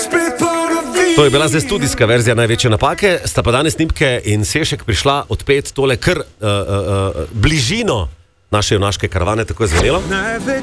To je bila zdaj studijska verzija Največje napake, sta pa danes Snimke in Sešek prišla odpet tole kar bližino naše junaške karavane, tako je zvenelo.